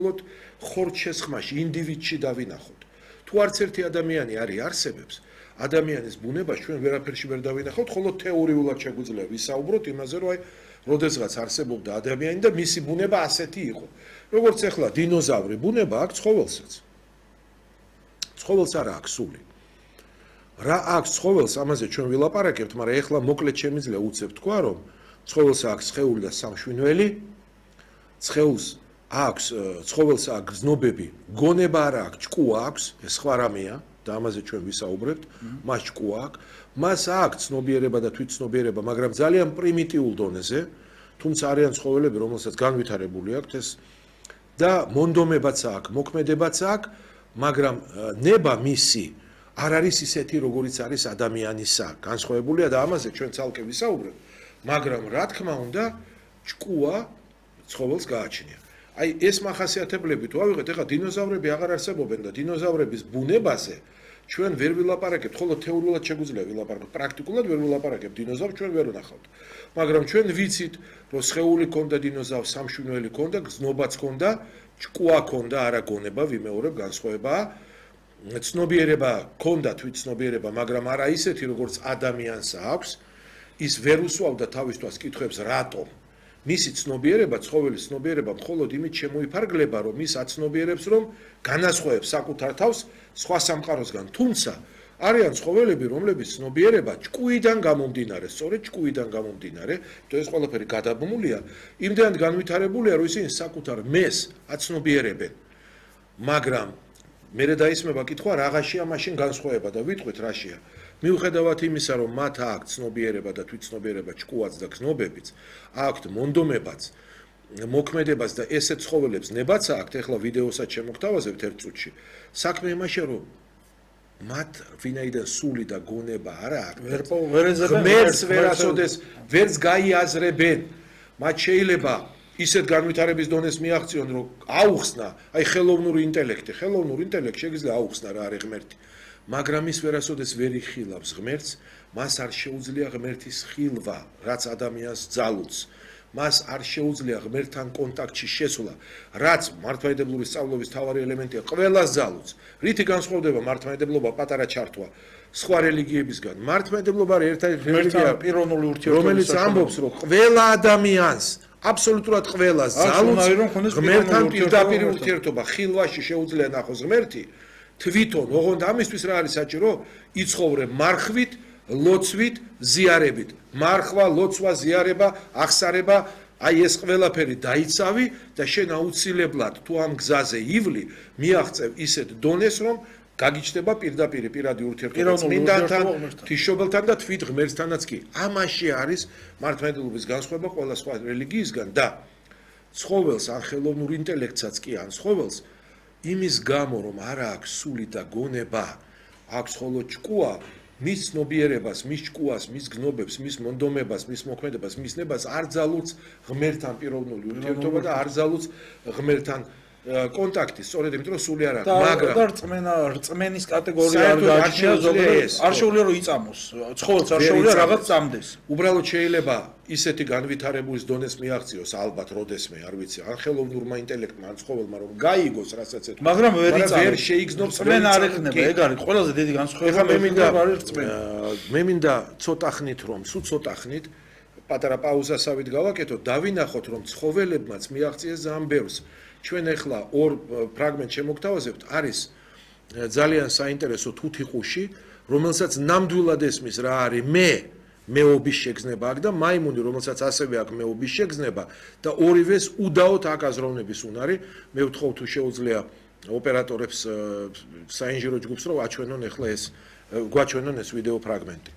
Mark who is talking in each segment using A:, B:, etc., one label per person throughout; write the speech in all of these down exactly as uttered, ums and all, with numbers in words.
A: ხორჩესხმაში, ინდივიდში დავინახოთ. თუ არც ერთი ადამიანი არის არსებებს, ადამიანის ბუნებას ჩვენ ვერაფერში ვერ დავინახავთ, ხოლო თეორიულად შეგვიძლია ვისაუბროთ იმაზე, რომ აი, როდესღაც არსებობდა ადამიანი და მისი ბუნება ასეთი იყო. როგორც ახლა დინოზავრი ბუნება აქვს ცხოველსაც. ცხოველს არა აქვს სული. რა აქვს ცხოველს, ამაზე ჩვენ ვილაპარაკებთ, მაგრამ ეხლა მოკლედ შემიძლია უცებ თქვა, რომ ცხოველს აქვს სხეული და სამშვინველი, სხეულს აქვს ცხოველს აქვს გზნობები, გონება არა აქვს, ჭკუა აქვს, ეს სხვა რამეა და ამაზე ჩვენ ვისაუბრებთ, მას ჭკუა აქვს, მას აქვს ცნობიერება და თვითცნობიერება, მაგრამ ძალიან პრიმიტიულ დონეზე, თუმცა არიან ცხოველები, რომელსაც განვითარებული აქვს ეს და მონდომებაც აქვს, მოქმედებაც აქვს, მაგრამ ნება მისი არ არის ისეთი, როგორიც არის ადამიანისა, განსხვავებულია და ამაზე ჩვენ ცალკე ვისაუბრებთ, მაგრამ რა თქმა უნდა, ჭკუა ცხოველს გააჩნია. აი ეს მახასიათებლები თუ ავიღეთ, ეხლა დინოზავრები აღარ არსებობენ და დინოზავრების ბუნებაზე ჩვენ ვერ ვილაპარაკებთ, ხოლო თეორიულად შეგვიძლია ვილაპარაკოთ, პრაქტიკულად ვერ ვილაპარაკებთ, დინოზავრს ჩვენ ვერ ვნახავთ. მაგრამ ჩვენ ვიცით, რომ სხეული ქონდა დინოზავრს, სამშვინველი ქონდა, გზნობაც ქონდა, ჭკუა ქონდა, არა გონება, ვიმეორებ, განსხვავებაა. ცნობიერება ქონდა, თვითცნობიერება, მაგრამ არა ისეთი, როგორც ადამიანს აქვს, ის ვერ უსვავდა თავისთვას კითხვებს, რატომ? მისი ცნობიერება, ცხოველის ცნობიერება მხოლოდ იმით შემოიფარგლება, რომ ის აცნობიერებს, რომ განასხვავებს საკუთარ თავს სხვა სამყაროსგან. თუმცა არიან ცხოველები, რომლებიც ცნობიერება ჭკუიდან გამომდინარე, სწორედ ჭკუიდან გამომდინარე, თუ ეს ყველაფერი გადაბმულია, იმდენად განვითარებულია, რომ ისინი საკუთარ მეს აცნობიერებენ. მაგრამ მერე დაისმება კითხვა, რაღაცია მაშინ განსხვავება და ვიტყვით რაშია. მიუხედავად იმისა, რომ მათ აქვთ ცნობიერება და თვითცნობიერება, ჭკუაც და გზნობებიც, აქვთ მონდომებაც, მოქმედებას და ესეთ ცხოველებს ნებაც აქვთ, ეხლა ვიდეოსაც შემოგთავაზებთ ერთ წუთში. საქმე იმაშია, რომ მათ ვინაიდან სული და გონება არა აქვთ, ღმერთს ვერასოდეს ვერც გაიაზრებენ. მათ შეიძლება ისეთ განვითარების დონეს მიაღწიონ, რომ აუხსნა, აი ხელოვნური ინტელექტი, ხელოვნური ინტელექტი შეიძლება აუხსნა რა არის ღმერთი. მაგრამ ის ვერასოდეს ვერ იხილავს ღმერთს, მას არ შეუძლია ღმერთის ხილვა, რაც ადამიანს ძალუძს. მას არ შეუძლია ღმერთთან კონტაქტში შესვლა, რაც მართლმადიდებლური სწავლობის მთავარი ელემენტია, ყველას ძალუძს. რითი განსხვავდება მართლმადიდებლობა პატარა ჩართვა სხვა რელიგიებისგან? მართლმადიდებლობა არის ერთ-ერთი რელიგია,
B: პიროვნული ურთიერთობა,
A: რომელიც ამბობს, რომ ყველა ადამიანს აბსოლუტურად ყველას ძალუძს ღმერთთან პირდაპირ ურთიერთობა, ხილვაში შეუძლია ნახოს ღმერთი. თვითონ, ოღონდ ამისთვის რა არის საჭირო? იცხოვრე მარხვით, ლოცვით, ზიარებით. მარხვა, ლოცვა, ზიარება, აღსარება, აი ეს ყველაფერი დაიცავი და შენ აუცილებლად თუ ამ გზაზე ივლი, მიაღწევ ისეთ დონეს, რომ გაგიჩნდება პირდაპირ პირადი ურთიერთობა წმინდანთან, ღვთისმშობელთან და თვით ღმერთთანაც კი. ამაში არის მართლმადიდებლობის განსხვავება ყველა სხვა რელიგიისგან და ცხოველს ან ხელოვნურ ინტელექტსაც კი ან ცხოველს იმის გამო, რომ არა აქვს სული და გონება, აქვს ხოლო ჭკუა, მის ცნობიერებას, მის ჭკუას, მის გზნობებს, მის მონდომებას, მის მოქმედებას, მის ნებას არ ძალუძს ღმერთთან პიროვნული ურთიერთობა და არ ძალუძს ღმერთთან კონტაქტი, სწორედ იმიტომ რომ სული არ აქვს, მაგრამ
B: და რწმენა, რწმენის კატეგორია არ გააჩნია ზოგადად, არ შეუძლია რომ იწამოს, ცხოველს არ შეუძლია რაღაც წამდეს.
A: უბრალოდ შეიძლება ისეთი განვითარების დონეს მიაღწიოს ალბათ როდესმე, არ ვიცი, ან ხელოვნურმა ინტელექტმა, ან ცხოველმა რომ გაიგოს, რასაც ეთქვა.
B: მაგრამ ვერ იწამოს,
A: ვერ შეიგზნობს
B: რწმენა არ ეხნება, ეგ არის ყველაზე დიდი განსხვავება.
A: მე მინდა არის რწმენა. მე მინდა ცოტა ხნით რომ, სულ ცოტა ხნით პატარა პაუზასავით გავაკეთოთ, დავინახოთ რომ ცხოველებმაც მიაღწიეს ძალიან ბევრს. ჩვენ ახლა ორ ფრაგმენტს შემოგთავაზებთ, არის ძალიან საინტერესო თუთიყუში, რომელსაც ნამდვილად ესმის რა არის მე, მეობის შეგრძნება აქვს და მაიმუნი, რომელსაც ასევე აქვს მეობის შეგრძნება და ორივეს უდაოდ აქვს აზროვნების უნარი. მე ვთხოვ თუ შეუძლია ოპერატორებს საინჟინრო ჯგუფს რომ აჩვენონ ახლა ეს გვაჩვენონ ეს ვიდეო ფრაგმენტი.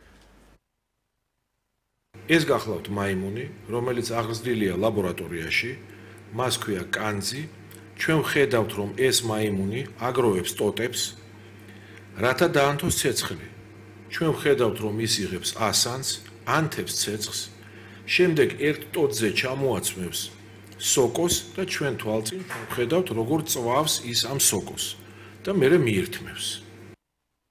A: ეს გახლავთ მაიმუნი, რომელიც აღზრდილია ლაბორატორიაში. მას ქვია კანძი. ჩვენ ვხედავთ, რომ ეს მაიმუნი აგროვებს ტოტებს, რათა დაანთოს ცეცხლი. ჩვენ ვხედავთ, რომ ის იღებს ასანს, ანთებს ცეცხლს, შემდეგ ერთ ტოტზე ჩამოაცმევს სოკოს და ჩვენ თვალწინ ვხედავთ, როგორ წვავს ის ამ სოკოს და მერე მიირთმევს.